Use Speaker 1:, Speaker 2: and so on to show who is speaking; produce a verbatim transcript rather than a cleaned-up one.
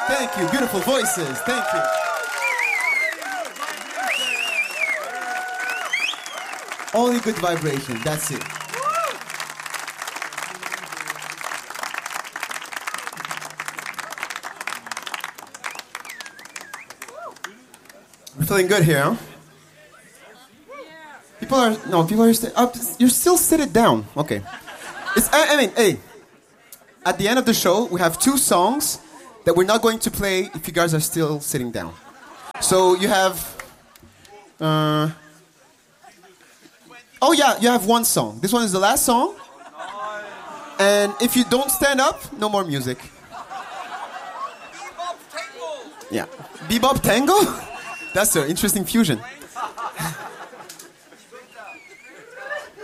Speaker 1: Thank you. Beautiful voices. Thank you. Only good vibration. That's it. We're feeling good here, huh? People are no. People are. St- uh, you're still sitting down. Okay. It's. I, I mean, hey. At the end of the show, we have two songs that we're not going to play if you guys are still sitting down. So you have... Uh, oh yeah, you have one song. This one is the last song. And if you don't stand up, no more music. Bebop Tango? Yeah. Bebop Tango? That's an interesting fusion.